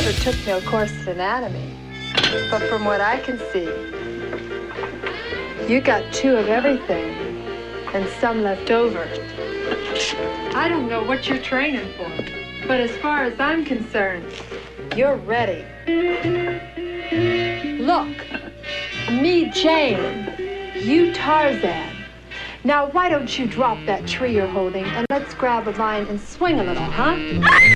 never took no course in anatomy, but from what I can see, you got 2 of everything and some left over. I don't know what you're training for, but as far as I'm concerned, you're ready. Look, me, Jane, you, Tarzan. Now, why don't you drop that tree you're holding and let's grab a line and swing a little, huh?